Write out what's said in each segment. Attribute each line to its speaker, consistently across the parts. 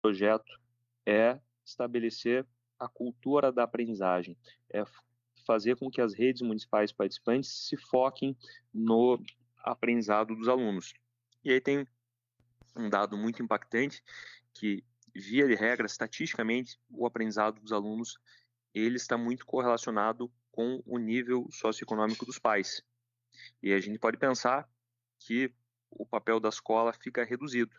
Speaker 1: projeto é estabelecer a cultura da aprendizagem, é fazer com que as redes municipais participantes se foquem no aprendizado dos alunos. E aí tem um dado muito impactante que, via de regra, estatisticamente, o aprendizado dos alunos ele está muito correlacionado com o nível socioeconômico dos pais. E a gente pode pensar que o papel da escola fica reduzido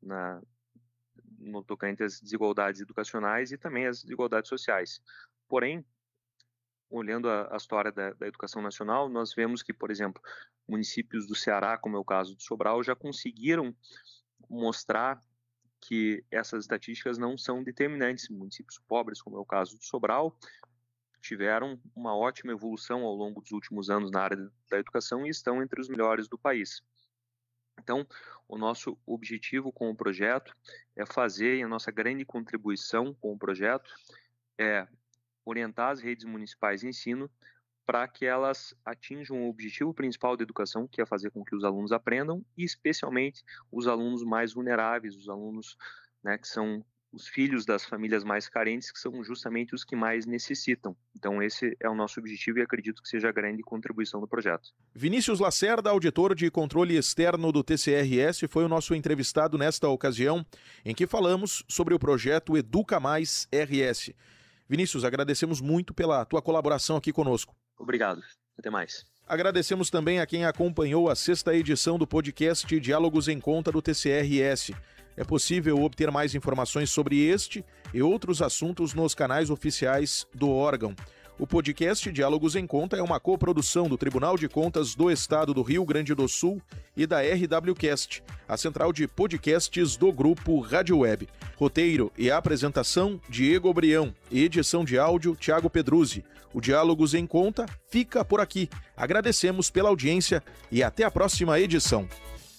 Speaker 1: no tocante às desigualdades educacionais e também às desigualdades sociais. Porém, olhando a história da educação nacional, nós vemos que, por exemplo, municípios do Ceará, como é o caso de Sobral, já conseguiram mostrar que essas estatísticas não são determinantes. Municípios pobres, como é o caso de Sobral, tiveram uma ótima evolução ao longo dos últimos anos na área da educação e estão entre os melhores do país. Então, o nosso objetivo com o projeto é fazer, e a nossa grande contribuição com o projeto é orientar as redes municipais de ensino para que elas atinjam o objetivo principal da educação, que é fazer com que os alunos aprendam, e especialmente os alunos mais vulneráveis, os alunos, né, que são os filhos das famílias mais carentes, que são justamente os que mais necessitam. Então esse é o nosso objetivo e acredito que seja a grande contribuição do projeto.
Speaker 2: Vinícius Lacerda, auditor de controle externo do TCRS, foi o nosso entrevistado nesta ocasião, em que falamos sobre o projeto Educa Mais RS. Vinícius, agradecemos muito pela tua colaboração aqui conosco.
Speaker 1: Obrigado. Até mais.
Speaker 2: Agradecemos também a quem acompanhou a 6ª edição do podcast Diálogos em Conta do TCRS. É possível obter mais informações sobre este e outros assuntos nos canais oficiais do órgão. O podcast Diálogos em Conta é uma coprodução do Tribunal de Contas do Estado do Rio Grande do Sul e da RWCast, a central de podcasts do grupo Rádio Web. Roteiro e apresentação, Diego Brião. E edição de áudio, Thiago Pedruzzi. O Diálogos em Conta fica por aqui. Agradecemos pela audiência e até a próxima edição.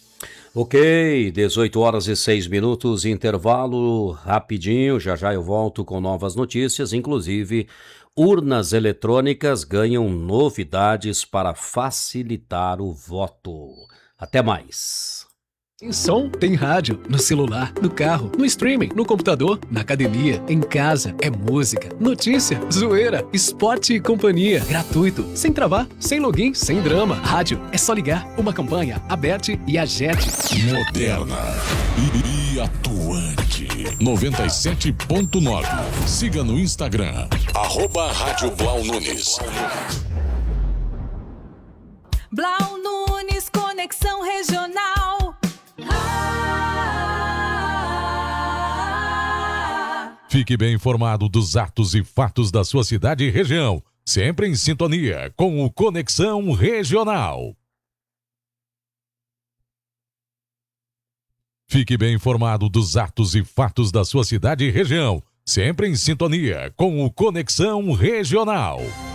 Speaker 3: Ok, 18h06, intervalo rapidinho, já eu volto com novas notícias, inclusive urnas eletrônicas ganham novidades para facilitar o voto. Até mais.
Speaker 4: Tem som, tem rádio, no celular, no carro, no streaming, no computador, na academia, em casa, é música, notícia, zoeira, esporte e companhia, gratuito, sem travar, sem login, sem drama. Rádio, é só ligar, uma campanha, Aberte e Agete.
Speaker 5: Moderna e atuante. 97.9. Siga no Instagram, @Rádio Blau Nunes.
Speaker 6: Blau Nunes, Conexão Regional.
Speaker 5: Fique bem informado dos atos e fatos da sua cidade e região, sempre em sintonia com o Conexão Regional. Fique bem informado dos atos e fatos da sua cidade e região, sempre em sintonia com o Conexão Regional.